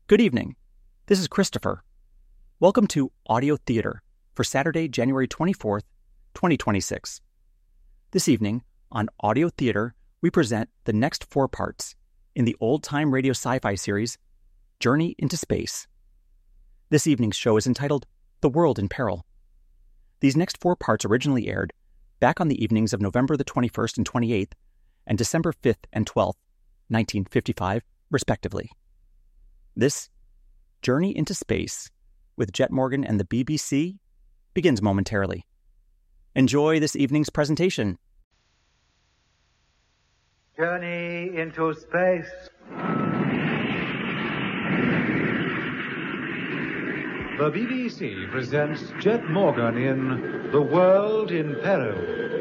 Good evening. This is Christopher. Welcome to Audio Theater for Saturday, January 24th, 2026. This evening, on Audio Theater, we present the next 4 parts in the old-time radio sci-fi series, Journey into Space. This evening's show is entitled The World in Peril. These next 4 parts originally aired back on the evenings of November the 21st and 28th and December 5th and 12th, 1955, respectively. This Journey into Space with Jet Morgan and the BBC begins momentarily. Enjoy this evening's presentation. Journey into Space. The BBC presents Jet Morgan in The World in Peril.